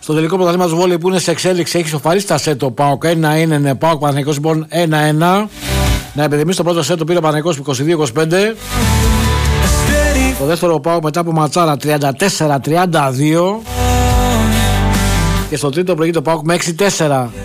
Στο τελικό πρωταθλήμα του βόλεϊ που είναι σε εξέλιξη έχει σοφαρίσει τα σετ ο ΠΑΟΚ. Ένα είναι ΠΑΟΚ Παναθηναϊκός λοιπόν 1-1. Να επιδημήσει το πρώτο σετ το πήρε ο Παναθηναϊκός 22-25. Το δεύτερο ΠΑΟΚ μετά από ματσάρα 34-32. Και στο τρίτο προηγείται το ΠΑΟΚ με 6-4.